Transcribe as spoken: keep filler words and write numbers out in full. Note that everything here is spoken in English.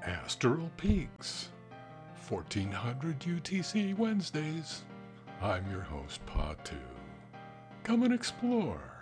Astral Peaks, fourteen hundred U T C Wednesdays. I'm your host, Pa two. Come and explore.